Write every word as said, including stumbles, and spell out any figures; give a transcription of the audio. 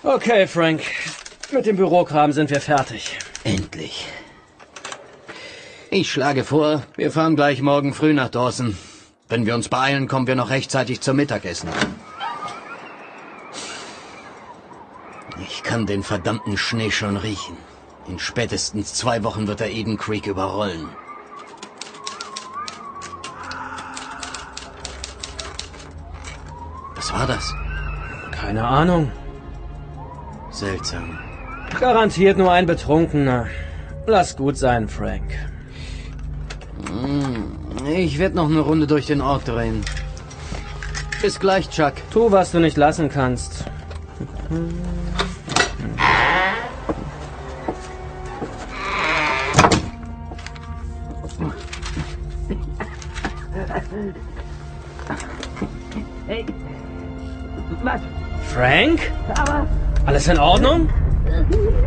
Okay, Frank. Mit dem Bürokram sind wir fertig. Endlich. Ich schlage vor, wir fahren gleich morgen früh nach Dawson. Wenn wir uns beeilen, kommen wir noch rechtzeitig zum Mittagessen. Ich kann den verdammten Schnee schon riechen. In spätestens zwei Wochen wird er Eden Creek überrollen. Was war das? Keine Ahnung. Seltsam. Garantiert nur ein Betrunkener. Lass gut sein, Frank. Ich werde noch eine Runde durch den Ort drehen. Bis gleich, Chuck. Tu, was du nicht lassen kannst. Hey, was? Frank? Aber... Alles in Ordnung?